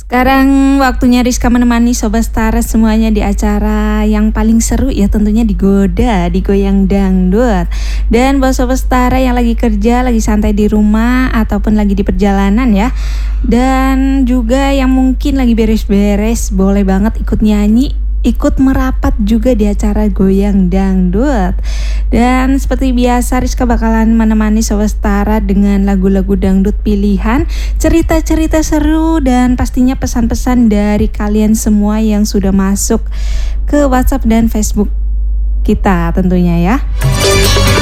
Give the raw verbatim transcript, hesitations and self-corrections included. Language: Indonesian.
Sekarang waktunya Rizka menemani Sobat Setara semuanya di acara yang paling seru ya tentunya Digoda, Digoyang Dangdut. Dan buat Sobat Setara yang lagi kerja, lagi santai di rumah ataupun lagi di perjalanan ya. Dan juga yang mungkin lagi beres-beres, boleh banget ikut nyanyi, ikut merapat juga di acara Goyang Dangdut. Dan seperti biasa Rizka bakalan menemani Sobat Setara dengan lagu-lagu dangdut pilihan, cerita-cerita seru dan pastinya pesan-pesan dari kalian semua yang sudah masuk ke WhatsApp dan Facebook kita tentunya ya.